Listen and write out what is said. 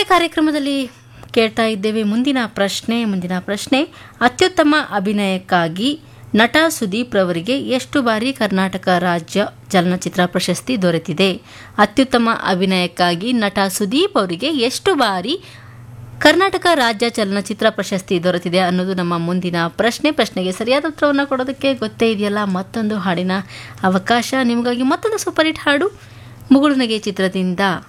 ಕಾರ್ಯಕ್ರಮದಲ್ಲಿ ಕೇಳ್ತಾ ಇದ್ದೇವೆ ಮುಂದಿನ ಪ್ರಶ್ನೆ ಅತ್ಯುತ್ತಮ ಅಭಿನಯಕ್ಕಾಗಿ ನಟ ಸುದೀಪ್ ರವರಿಗೆ ಎಷ್ಟು ಬಾರಿ ಕರ್ನಾಟಕ ರಾಜ್ಯ ಚಲನಚಿತ್ರ ಪ್ರಶಸ್ತಿ ದೊರೆತಿದೆ? ಅತ್ಯುತ್ತಮ ಅಭಿನಯಕ್ಕಾಗಿ ನಟ ಸುದೀಪ್ ಅವರಿಗೆ ಎಷ್ಟು ಬಾರಿ ಕರ್ನಾಟಕ ರಾಜ್ಯ ಚಲನಚಿತ್ರ ಪ್ರಶಸ್ತಿ ದೊರೆತಿದೆ ಅನ್ನೋದು ನಮ್ಮ ಮುಂದಿನ ಪ್ರಶ್ನೆಗೆ ಸರಿಯಾದ ಉತ್ತರವನ್ನು ಕೊಡೋದಕ್ಕೆ ಗೊತ್ತೇ ಇದೆಯಲ್ಲ. ಮತ್ತೊಂದು ಹಾಡಿನ ಅವಕಾಶ ನಿಮಗಾಗಿ. ಮತ್ತೊಂದು ಸೂಪರ್ ಹಿಟ್ ಹಾಡು ಮುಗುಳುನಗೆ ಚಿತ್ರದಿಂದ